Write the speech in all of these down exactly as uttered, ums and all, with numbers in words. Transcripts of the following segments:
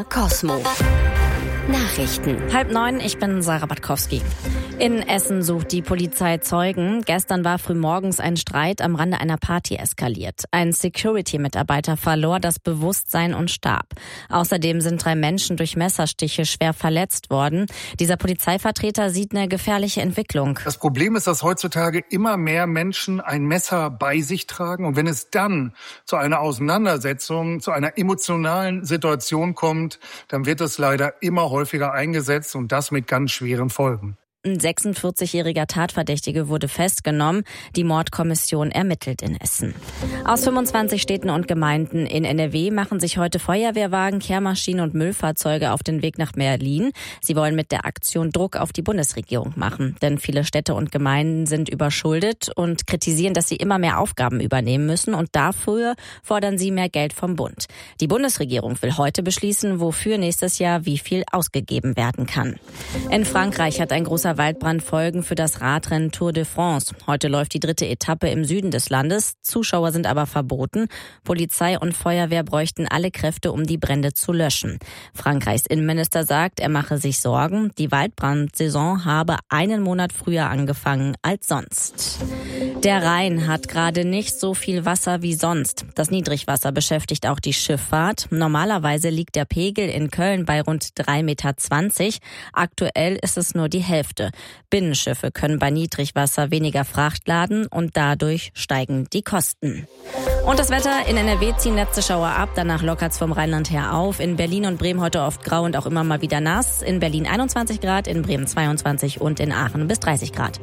R Cosmo. Nachrichten. Halb neun, ich bin Sarah Batkowski. In Essen sucht die Polizei Zeugen. Gestern war frühmorgens ein Streit am Rande einer Party eskaliert. Ein Security-Mitarbeiter verlor das Bewusstsein und starb. Außerdem sind drei Menschen durch Messerstiche schwer verletzt worden. Dieser Polizeivertreter sieht eine gefährliche Entwicklung. Das Problem ist, dass heutzutage immer mehr Menschen ein Messer bei sich tragen. Und wenn es dann zu einer Auseinandersetzung, zu einer emotionalen Situation kommt, dann wird es leider immer häufiger eingesetzt und das mit ganz schweren Folgen. Ein sechsundvierzigjähriger Tatverdächtige wurde festgenommen. Die Mordkommission ermittelt in Essen. Aus fünfundzwanzig Städten und Gemeinden in N R W machen sich heute Feuerwehrwagen, Kehrmaschinen und Müllfahrzeuge auf den Weg nach Berlin. Sie wollen mit der Aktion Druck auf die Bundesregierung machen. Denn viele Städte und Gemeinden sind überschuldet und kritisieren, dass sie immer mehr Aufgaben übernehmen müssen. Und dafür fordern sie mehr Geld vom Bund. Die Bundesregierung will heute beschließen, wofür nächstes Jahr wie viel ausgegeben werden kann. In Frankreich hat ein großer Waldbrand Folgen für das Radrennen Tour de France. Heute läuft die dritte Etappe im Süden des Landes. Zuschauer sind aber verboten. Polizei und Feuerwehr bräuchten alle Kräfte, um die Brände zu löschen. Frankreichs Innenminister sagt, er mache sich Sorgen. Die Waldbrandsaison habe einen Monat früher angefangen als sonst. Der Rhein hat gerade nicht so viel Wasser wie sonst. Das Niedrigwasser beschäftigt auch die Schifffahrt. Normalerweise liegt der Pegel in Köln bei rund drei Komma zwanzig Meter. Aktuell ist es nur die Hälfte. Binnenschiffe können bei Niedrigwasser weniger Fracht laden und dadurch steigen die Kosten. Und das Wetter: in N R W ziehen letzte Schauer ab, danach lockert's vom Rheinland her auf. In Berlin und Bremen heute oft grau und auch immer mal wieder nass. In Berlin einundzwanzig Grad, in Bremen zweiundzwanzig und in Aachen bis dreißig Grad.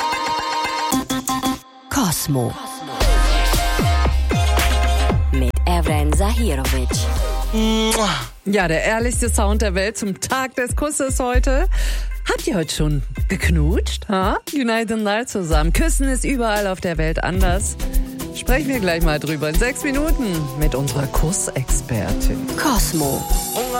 Cosmo. Mit Evren Zahirovic. Ja, der ehrlichste Sound der Welt zum Tag des Kusses heute. Habt ihr heute schon geknutscht? Ha? United Night zusammen. Küssen ist überall auf der Welt anders. Sprechen wir gleich mal drüber in sechs Minuten mit unserer Kussexpertin. Cosmo.